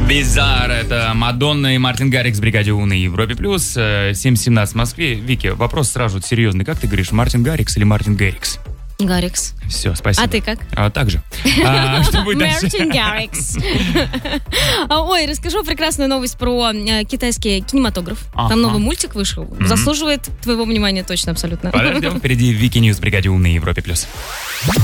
Bizarre. Это Мадонна и Мартин Гаррикс в бригаде У на Европе+. 7:17 в Москве. Вики, вопрос сразу серьезный. Как ты говоришь, Мартин Гаррикс или Мартин Гаррикс? Гаррикс. Все, спасибо. А ты как? Так же. Что будет дальше? Мартин Гаррикс. Ой, расскажу прекрасную новость про китайский кинематограф. Там новый мультик вышел. Заслуживает твоего внимания точно, абсолютно. Подождем. Впереди Вики Ньюс в бригаде У на Европе+.